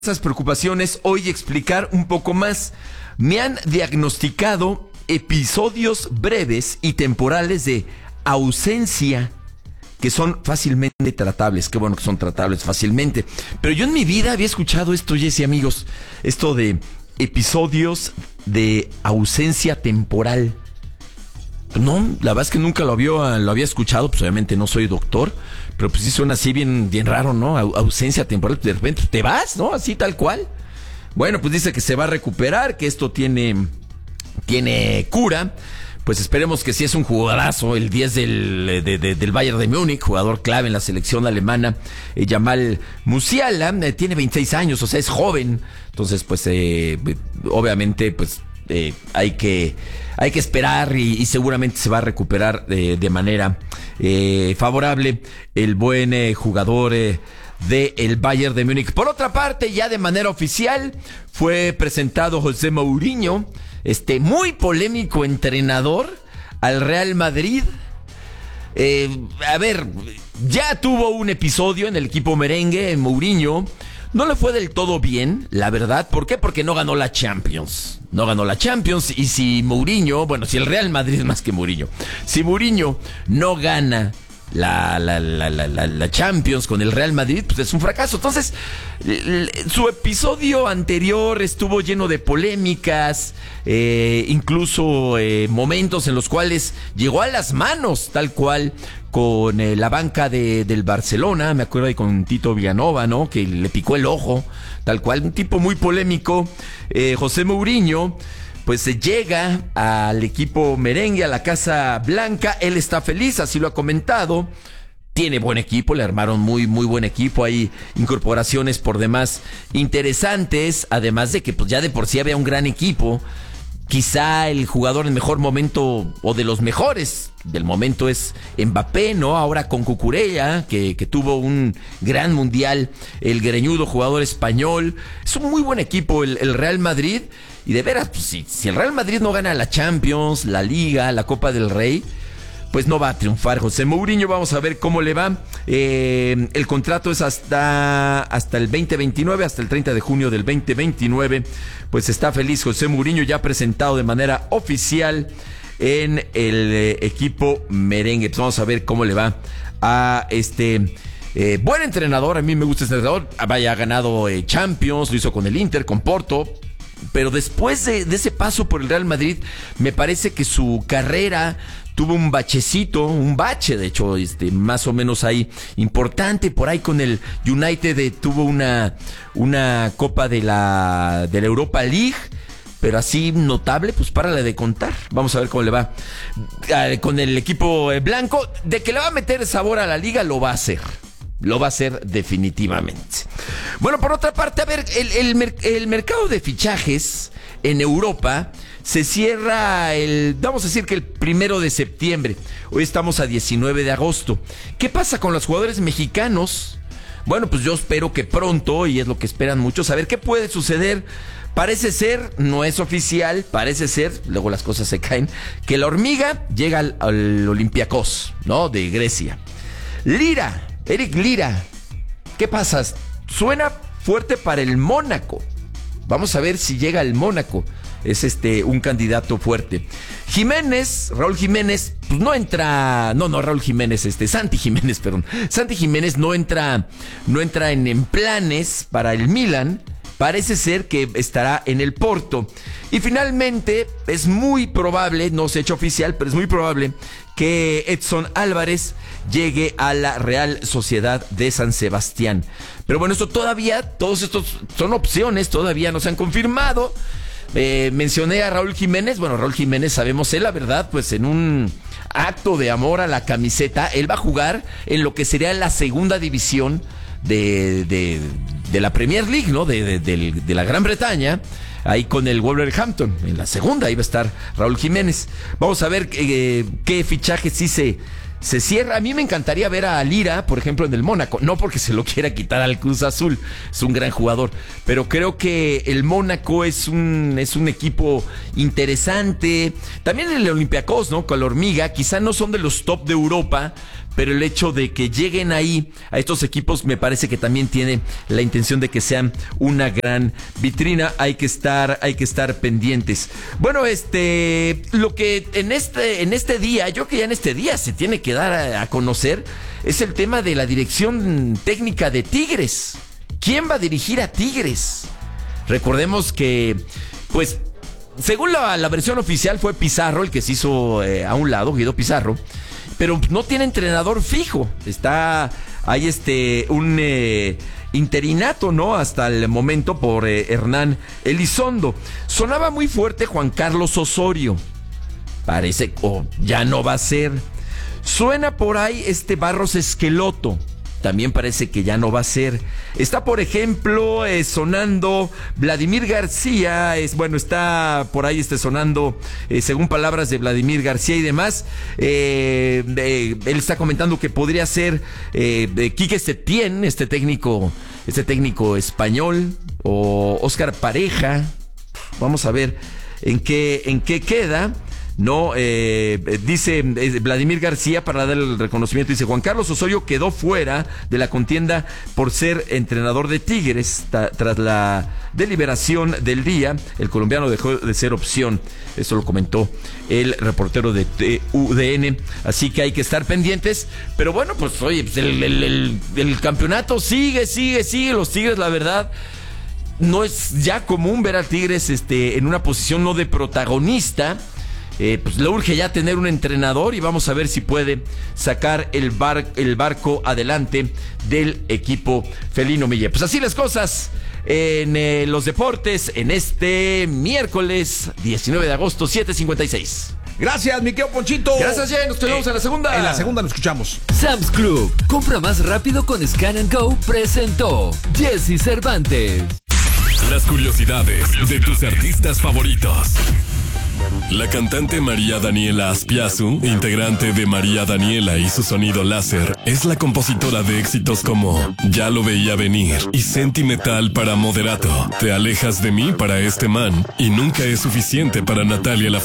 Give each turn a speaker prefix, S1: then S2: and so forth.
S1: Esas preocupaciones hoy explicar un poco más. Me han diagnosticado episodios breves y temporales de ausencia que son fácilmente tratables. Qué bueno que son tratables fácilmente. Pero yo en mi vida había escuchado esto, Jessy, amigos, esto de episodios de ausencia temporal. No, la verdad es que nunca lo había escuchado. Pues obviamente no soy doctor, pero pues sí suena así bien raro, ¿no? Ausencia temporal, de repente te vas, ¿no? Así tal cual. Bueno, pues dice que se va a recuperar, que esto tiene cura. Pues esperemos que sí. Es un jugadorazo, el 10 del Bayern de Múnich, jugador clave en la selección alemana, Jamal Musiala, tiene 26 años, o sea, es joven. Entonces, pues, obviamente, pues, hay que esperar y seguramente se va a recuperar de manera favorable el buen jugador del Bayern de Múnich. Por otra parte, ya de manera oficial fue presentado José Mourinho, muy polémico entrenador al Real Madrid. A ver, ya tuvo un episodio en el equipo merengue, en Mourinho. No le fue del todo bien, la verdad. ¿Por qué? Porque no ganó la Champions. No ganó la Champions. Y si Mourinho, si el Real Madrid más que Mourinho, si Mourinho no gana la Champions con el Real Madrid, pues es un fracaso. Entonces, su episodio anterior estuvo lleno de polémicas, incluso momentos en los cuales llegó a las manos, tal cual, con la banca del Barcelona. Me acuerdo ahí con Tito Vilanova, ¿no? Que le picó el ojo, tal cual, un tipo muy polémico. José Mourinho pues se llega al equipo merengue, a la Casa Blanca. Él está feliz, así lo ha comentado. Tiene buen equipo, le armaron muy buen equipo. Hay incorporaciones por demás interesantes, además de que pues ya de por sí había un gran equipo. Quizá el jugador en mejor momento, o de los mejores del momento, es Mbappé, ¿no? Ahora con Cucurella, que tuvo un gran mundial, el greñudo jugador español. Es un muy buen equipo el Real Madrid. Y de veras, pues, si el Real Madrid no gana la Champions, la Liga, la Copa del Rey, pues no va a triunfar José Mourinho. Vamos a ver cómo le va. El contrato es hasta el 2029, hasta el 30 de junio del 2029. Pues está feliz José Mourinho, ya presentado de manera oficial en el equipo merengue. Pues vamos a ver cómo le va a buen entrenador. A mí me gusta este entrenador. Ha ganado Champions, lo hizo con el Inter, con Porto. Pero después de ese paso por el Real Madrid, me parece que su carrera tuvo un bache, de hecho, más o menos ahí importante. Por ahí con el United tuvo una copa de la Europa League, pero así notable, pues párale de contar. Vamos a ver cómo le va con el equipo blanco. De que le va a meter sabor a la liga, lo va a hacer. Lo va a hacer definitivamente. Bueno, por otra parte, a ver, el mercado de fichajes en Europa se cierra vamos a decir que el 1 de septiembre. Hoy estamos a 19 de agosto. ¿Qué pasa con los jugadores mexicanos? Bueno, pues yo espero que pronto, y es lo que esperan muchos, a ver qué puede suceder. Parece ser, no es oficial, parece ser, luego las cosas se caen, que la hormiga llega al Olympiacos, ¿no? De Grecia. Eric Lira, ¿qué pasa? Suena fuerte para el Mónaco. Vamos a ver si llega al Mónaco. Es un candidato fuerte. Raúl Jiménez, pues no entra. Raúl Jiménez, Santi Jiménez, perdón. Santi Jiménez no entra en planes para el Milan. Parece ser que estará en el Porto. Y finalmente, es muy probable, no se ha hecho oficial, pero es muy probable que Edson Álvarez llegue a la Real Sociedad de San Sebastián. Pero bueno, todos estos son opciones, todavía no se han confirmado. Mencioné a Raúl Jiménez. Bueno, Raúl Jiménez, sabemos él, la verdad, pues en un acto de amor a la camiseta, él va a jugar en lo que sería la segunda división de la Premier League, ¿no? De la Gran Bretaña, ahí con el Wolverhampton. En la segunda iba a estar Raúl Jiménez. Vamos a ver qué fichaje sí se cierra. A mí me encantaría ver a Lira, por ejemplo, en el Mónaco. No porque se lo quiera quitar al Cruz Azul, es un gran jugador, pero creo que el Mónaco es un equipo interesante. También el Olympiacos, ¿no? Con la hormiga, quizá no son de los top de Europa, pero el hecho de que lleguen ahí a estos equipos me parece que también tiene la intención de que sean una gran vitrina. Hay que estar pendientes. Bueno, lo que en este día, yo creo que ya en este día se tiene que dar a conocer, es el tema de la dirección técnica de Tigres. ¿Quién va a dirigir a Tigres? Recordemos que, pues, según la versión oficial fue Pizarro el que se hizo a un lado, Guido Pizarro, pero no tiene entrenador fijo. Está ahí un interinato, ¿no? Hasta el momento por Hernán Elizondo. Sonaba muy fuerte Juan Carlos Osorio. Parece, ya no va a ser. Suena por ahí Barros Esqueloto. También parece que ya no va a ser. Está, por ejemplo, sonando Vladimir García. Está por ahí sonando, según palabras de Vladimir García y demás. Él está comentando que podría ser Quique Setién, este técnico español, o Óscar Pareja. Vamos a ver en qué queda. No, dice Vladimir García, para dar el reconocimiento, dice: Juan Carlos Osorio quedó fuera de la contienda por ser entrenador de Tigres. Tras la deliberación del día, el colombiano dejó de ser opción. Eso lo comentó el reportero de UDN. Así que hay que estar pendientes. Pero bueno, pues oye, el campeonato sigue. Los Tigres, la verdad, no es ya común ver a Tigres en una posición no de protagonista. Pues le urge ya tener un entrenador y vamos a ver si puede sacar el barco adelante del equipo felino Mille. Pues así las cosas en los deportes en este miércoles 19 de agosto, 7:56.
S2: Gracias, mi querido Ponchito.
S1: Gracias, Jen. Nos vemos en la segunda.
S2: En la segunda nos escuchamos.
S3: Sam's Club. Compra más rápido con Scan & Go. Presentó Jesse Cervantes.
S4: Las curiosidades de tus artistas favoritos. La cantante María Daniela Aspiazu, integrante de María Daniela y su sonido láser, es la compositora de éxitos como Ya lo veía venir y Sentimental para Moderato, Te alejas de mí para este man y Nunca es suficiente para Natalia Lafourcade.